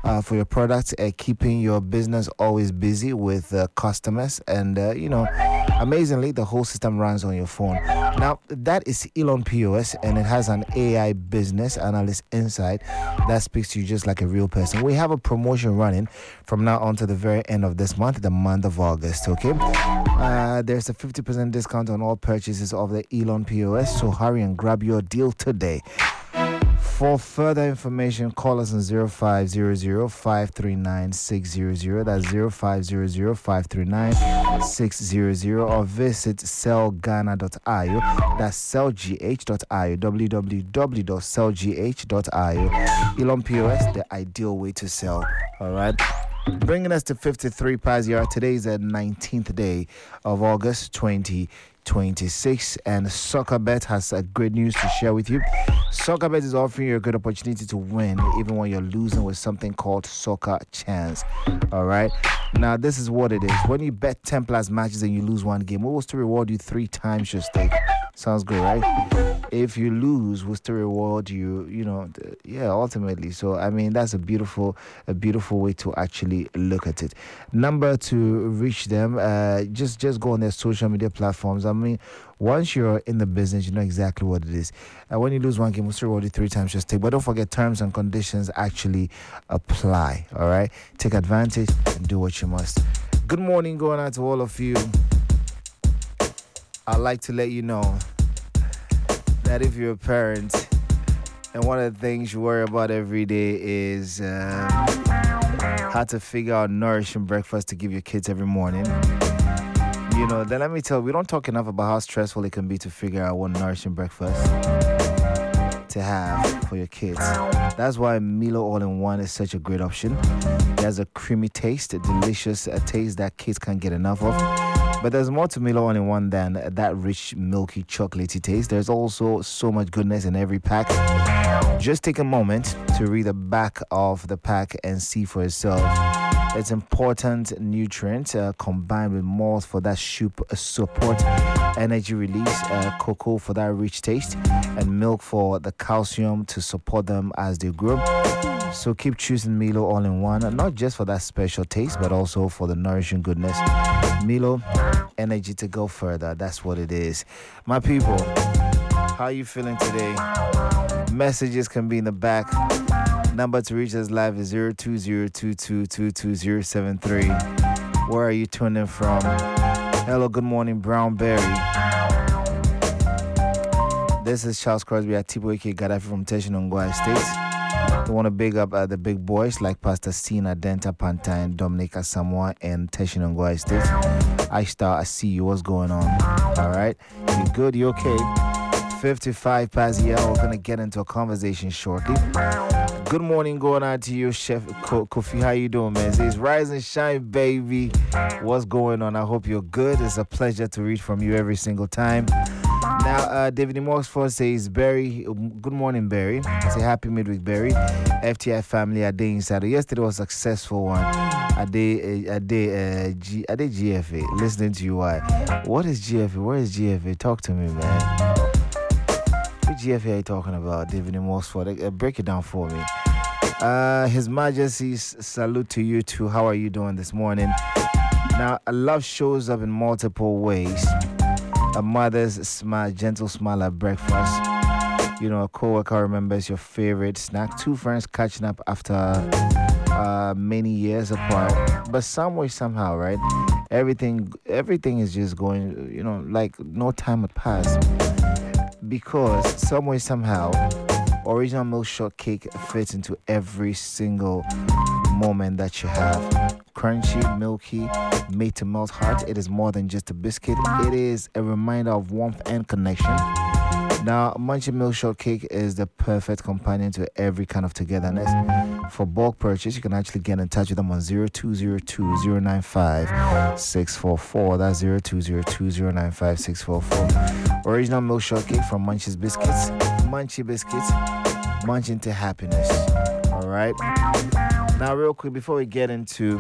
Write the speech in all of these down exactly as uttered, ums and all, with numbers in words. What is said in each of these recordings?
uh, for your products, uh, keeping your business always busy with uh, customers. And, uh, you know, amazingly, the whole system runs on your phone. Now, that is Elon P O S, and it has an A I business analyst inside that speaks to you just like a real person. We have a promotion running from now on to the very end of this month, the month of August, okay? Uh, there's a fifty percent discount on all purchases of the Elon P O S, so hurry and grab your deal today. For further information, call us on zero five zero zero, five three nine, six zero zero. That's zero five zero zero, five three nine, six zero zero, or visit sell ghana dot i o. That's sell g h dot i o, w w w dot sell g h dot i o. Elon P O S, the ideal way to sell. All right. Bringing us to fifty-three past the hour. Today is the nineteenth day of August twenty twenty-six, and SoccerBet has a great news to share with you. SoccerBet is offering you a good opportunity to win even when you're losing with something called Soccer Chance. All right. Now, this is what it is. When you bet ten plus matches and you lose one game, we will still reward you three times your stake. Sounds good, right? If you lose, we'll still reward you, you know, the, yeah, ultimately. So, I mean, that's a beautiful, a beautiful way to actually look at it. Number to reach them, uh, just, just go on their social media platforms. I mean, once you're in the business, you know exactly what it is. Uh, when you lose one game, we'll still reward you three times your stake. But don't forget, terms and conditions actually apply, all right? Take advantage and do what you must. Good morning going out to all of you. I'd like to let you know that if you're a parent and one of the things you worry about every day is um, how to figure out nourishing breakfast to give your kids every morning, you know, then let me tell you, we don't talk enough about how stressful it can be to figure out what nourishing breakfast to have for your kids. That's why Milo All-in-One is such a great option. It has a creamy taste, a delicious a taste that kids can't get enough of. But there's more to Milo All-in-One than that rich, milky, chocolatey taste. There's also so much goodness in every pack. Just take a moment to read the back of the pack and see for yourself. It's important nutrients uh, combined with malt for that soup uh, support, energy release, uh, cocoa for that rich taste, and milk for the calcium to support them as they grow. So keep choosing Milo All-in-One, not just for that special taste, but also for the nourishing goodness. Milo, energy to go further. That's what it is. My people, how are you feeling today? Messages can be in the back. Number to reach us live is zero two zero two two two two zero seven three. Where are you tuning from? Hello, good morning, Brown Berry. This is Charles Crosby at Tipo Ike Gaddafi from Teshinongwa Estate. We want to big up uh, the big boys like Pastor Sina, Denta Pantine, Dominica Samoa, and Teshinongwa Estate. I Star, I see you. What's going on? All right. You good? You okay? fifty-five past the hour. We're going to get into a conversation shortly. Good morning going out to you, Chef Ko- Kofi. How you doing, man? It's Rise and Shine, baby. What's going on? I hope you're good. It's a pleasure to read from you every single time. Now, uh, David Moxford says, Barry, good morning, Barry. I say happy midweek, Barry. F T I family, a day inside. Yesterday was a successful one. A day, a day, uh, G, a day G F A. Listening to you, why? What is G F A? Where is G F A? Talk to me, man. What G F A are you talking about, David Moxford? Uh, break it down for me. Uh, His Majesty's salute to you too. How are you doing this morning? Now, love shows up in multiple ways. A mother's smile, gentle smile at breakfast. You know, a coworker remembers your favorite snack. Two friends catching up after uh, many years apart. But some way, somehow, right? Everything, everything is just going, you know, like no time had passed. Because some way, somehow, Original Milk Shortcake fits into every single moment that you have. Crunchy, milky, made to melt heart. It is more than just a biscuit. It is a reminder of warmth and connection. Now, Munchie Milk Shortcake is the perfect companion to every kind of togetherness. For bulk purchase, you can actually get in touch with them on zero two zero two zero nine five six four four. That's zero two zero two zero nine five six four four. Original Milk Shortcake from Munchie's Biscuits. Munchie Biscuits, munch into happiness. All right. Now, real quick, before we get into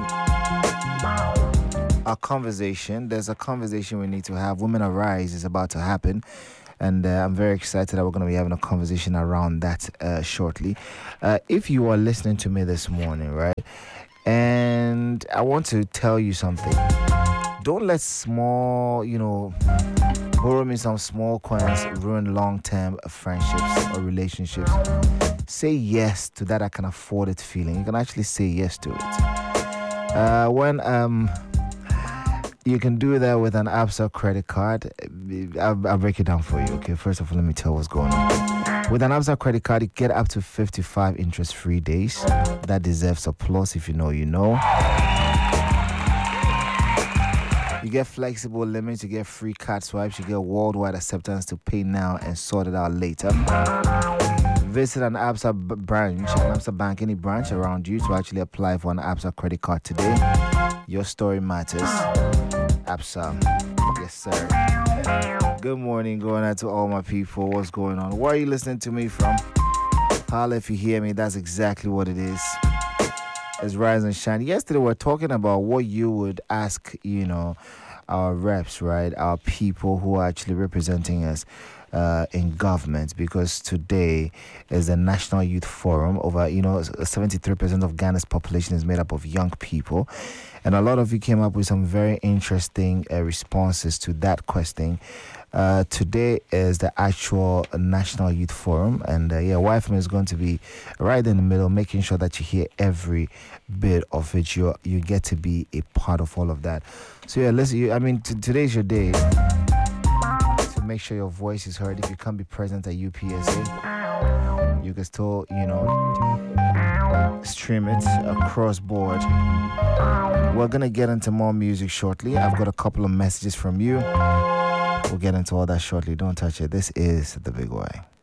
our conversation, there's a conversation we need to have. Women Arise is about to happen. And uh, I'm very excited that we're going to be having a conversation around that uh, shortly. Uh, if you are listening to me this morning, right, and I want to tell you something. Don't let small, you know, borrow me some small coins ruin long-term friendships or relationships. Say yes to that I can afford it feeling. You can actually say yes to it. Uh, when um, you can do that with an Absa credit card. I'll, I'll break it down for you. Okay, first of all, let me tell what's going on. With an Absa credit card, you get up to fifty-five interest-free days. That deserves applause. If you know, you know. You get flexible limits, you get free card swipes, you get worldwide acceptance to pay now and sort it out later. Visit an Absa b- branch, an Absa bank, any branch around you to actually apply for an Absa credit card today. Your story matters. Absa. Yes, sir. Good morning, going out to all my people. What's going on? Where are you listening to me from? Holla if you hear me. That's exactly what it is. It's Rise and Shine. Yesterday, we were talking about what you would ask, you know, our reps, right? Our people who are actually representing us uh, in government, because today is the National Youth Forum. Over, you know, seventy-three percent of Ghana's population is made up of young people. And a lot of you came up with some very interesting uh, responses to that question. Uh, today is the actual National Youth Forum, and uh, yeah, Y F M is going to be right in the middle, making sure that you hear every bit of it. You you get to be a part of all of that. So yeah, listen. You, I mean, t- today's your day to make sure your voice is heard. If you can't be present at U P S A, you can still, you know, stream it across board. We're gonna get into more music shortly. I've got a couple of messages from you. We'll get into all that shortly. Don't touch it. This is The Big Y.